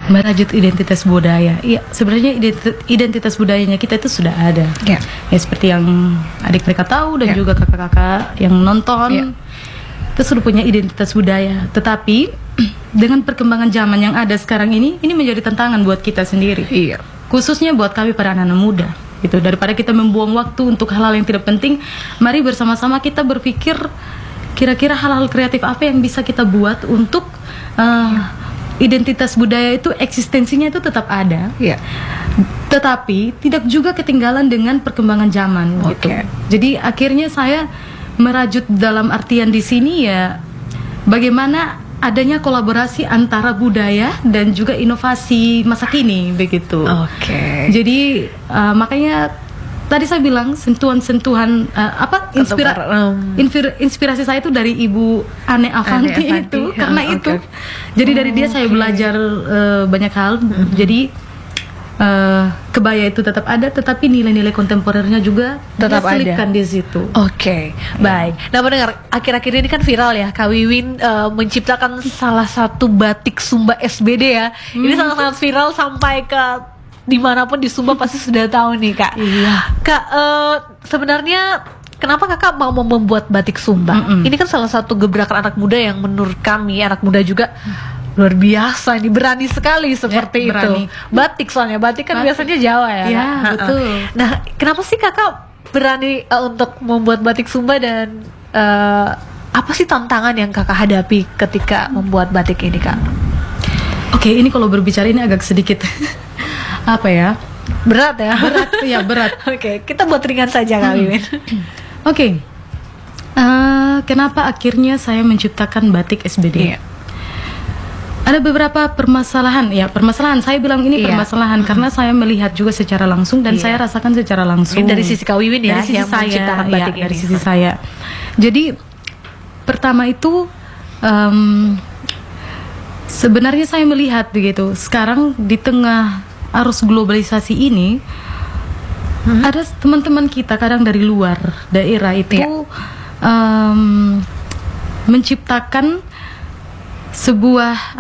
merajut identitas budaya. Iya, sebenarnya identitas budayanya kita itu sudah ada. Ya, seperti yang adik mereka tahu dan juga kakak-kakak yang nonton. Kita sudah punya identitas budaya. Tetapi dengan perkembangan zaman yang ada sekarang ini menjadi tantangan buat kita sendiri. Iya. Khususnya buat kami para anak-anak muda. Gitu. Daripada kita membuang waktu untuk hal-hal yang tidak penting, mari bersama-sama kita berpikir kira-kira hal-hal kreatif apa yang bisa kita buat untuk identitas budaya itu eksistensinya itu tetap ada, tetapi tidak juga ketinggalan dengan perkembangan zaman. Gitu. Jadi akhirnya saya merajut dalam artian di sini ya bagaimana adanya kolaborasi antara budaya dan juga inovasi masa kini begitu. Jadi makanya tadi saya bilang sentuhan-sentuhan inspirasi saya itu dari Ibu Ane Avanti itu karena itu. Jadi dari dia saya belajar banyak hal. Jadi kebaya itu tetap ada, tetapi nilai-nilai kontemporernya juga tetap selipkan di situ. Baik. Nah, pendengar, akhir-akhir ini kan viral ya, Kak Wiwin menciptakan salah satu batik Sumba SBD ya. Ini sangat-sangat viral sampai ke dimanapun di Sumba pasti sudah tahu nih Kak. Kak, sebenarnya kenapa Kakak mau membuat batik Sumba? Ini kan salah satu gebrakan anak muda yang menurut kami anak muda juga luar biasa, ini berani sekali seperti itu. Batik soalnya batik kan biasanya Jawa ya. Iya, betul. Nah, kenapa sih Kakak berani untuk membuat batik Sumba dan apa sih tantangan yang Kakak hadapi ketika membuat batik ini Kak? Ini kalau berbicara ini agak sedikit apa ya? Berat ya? Berat. Kita buat ringan saja Kak Wiwin. Kenapa akhirnya saya menciptakan batik SBD? Ada beberapa permasalahan. Saya bilang ini permasalahan karena saya melihat juga secara langsung dan saya rasakan secara langsung. Ini dari sisi Kak Wiwin ya, dari sisi yang menciptakan batik ini. Dari sisi saya. Jadi pertama itu sebenarnya saya melihat begitu. Sekarang di tengah arus globalisasi ini ada teman-teman kita kadang dari luar daerah itu menciptakan sebuah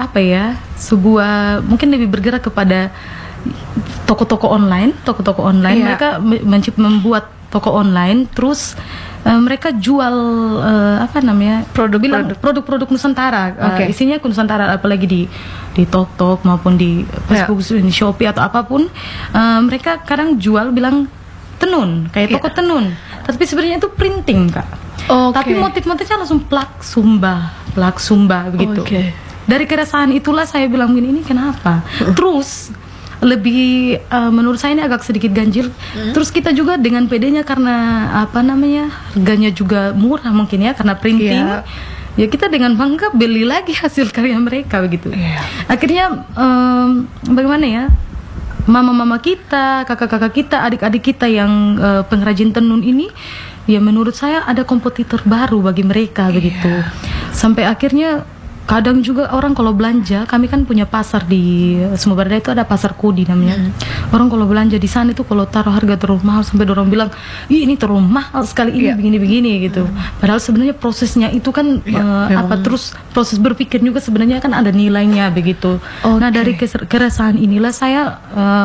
mungkin lebih bergerak kepada toko-toko online. Mereka membuat toko online, terus mereka jual produk-produk Nusantara. Isinya Nusantara, apalagi di TikTok maupun di Facebook, di Shopee atau apapun. Mereka kadang jual bilang tenun, kayak toko tenun. Tapi sebenarnya itu printing Kak. Tapi motif-motifnya langsung plak Sumba begitu. Dari keresahan itulah saya bilang ini kenapa? Terus lebih menurut saya ini agak sedikit ganjil. Terus kita juga dengan PD-nya karena harganya juga murah mungkin ya karena printing. Ya kita dengan bangga beli lagi hasil karya mereka begitu. Akhirnya bagaimana ya? Mama-mama kita, kakak-kakak kita, adik-adik kita yang pengrajin tenun ini, ya menurut saya ada kompetitor baru bagi mereka begitu. Sampai akhirnya kadang juga orang kalau belanja, kami kan punya pasar di Sumba Barat itu ada pasar Kodi namanya. Orang kalau belanja di sana itu kalau taruh harga terlalu mahal sampai orang bilang, "Ih, ini terlalu mahal sekali, ini begini-begini" gitu. Padahal sebenarnya prosesnya itu kan terus proses berpikir juga sebenarnya kan ada nilainya begitu. Nah, dari keresahan inilah saya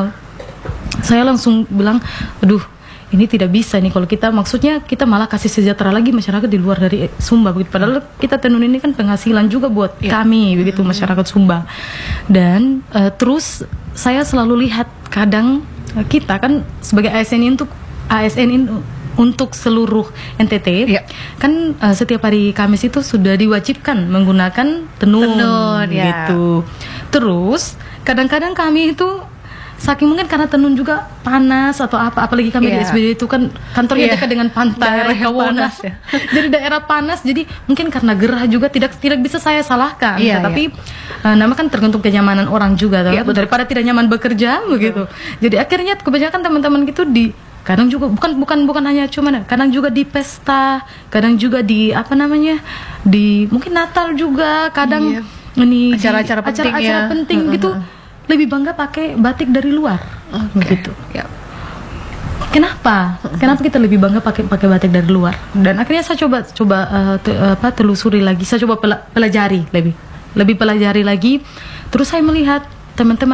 langsung bilang, "Aduh, ini tidak bisa nih kalau kita kita malah kasih sejahtera lagi masyarakat di luar dari Sumba begitu. Padahal kita tenun ini kan penghasilan juga buat kami begitu masyarakat Sumba." Dan terus saya selalu lihat kadang kita kan sebagai ASN untuk seluruh NTT kan setiap hari Kamis itu sudah diwajibkan menggunakan tenun gitu. Terus kadang-kadang kami itu saking mungkin karena tenun juga panas atau apalagi kami di SBD itu kan kantornya dekat dengan pantai Kawonas jadi daerah panas, jadi mungkin karena gerah juga tidak bisa saya salahkan. Tapi nama kan tergantung kenyamanan orang juga daripada tidak nyaman bekerja begitu. Jadi akhirnya kebanyakan teman-teman gitu kadang juga bukan hanya cuman kadang juga di pesta, kadang juga di di mungkin Natal juga kadang ini acara-acara penting gitu. Lebih bangga pakai batik dari luar, gitu. Kenapa kita lebih bangga pakai batik dari luar? Dan akhirnya saya coba telusuri lagi, saya coba pelajari lebih pelajari lagi. Terus saya melihat teman-teman